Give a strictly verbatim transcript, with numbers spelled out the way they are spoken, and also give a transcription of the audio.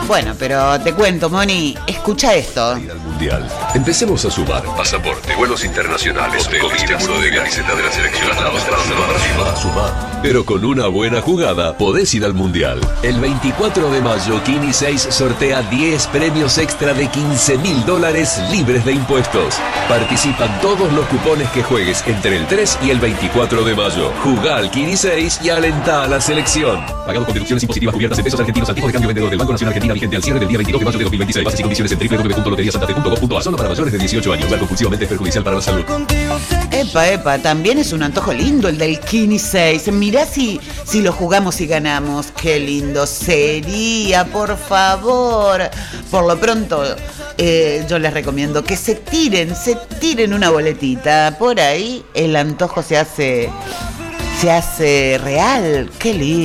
Bueno, pero te cuento, Moni, escucha esto. Ir al mundial. Empecemos a sumar. Pasaporte, vuelos internacionales, hoteles, seguro de camiseta de la selección. Sumar, sumar. Pero con una buena jugada podés ir al mundial. El veinticuatro de mayo, Kini seis sortea diez premios extra de quince mil dólares libres de impuestos. Participan todos los cupones que juegues entre el tres y el veinticuatro de mayo. Jugá al Kini seis y alentá a la selección. Pagado con deducciones impositivas cubiertas en pesos argentinos al tipo de cambio vendedor del Banco Nacional Argentina vigente al cierre del día veintidós de mayo de dos mil veintiséis. Bases y condiciones en doble u doble u doble u punto lotería santa fe punto com punto a. Solo para mayores de dieciocho años. Jugar compulsivamente es perjudicial para la salud. Epa, epa, también es un antojo lindo el del Kini seis. Mirá si, si lo jugamos y ganamos. Qué lindo sería, por favor. Por lo pronto, eh, yo les recomiendo que se tiren, se tiren una boletita. Por ahí el antojo se hace, se hace real. Qué lindo.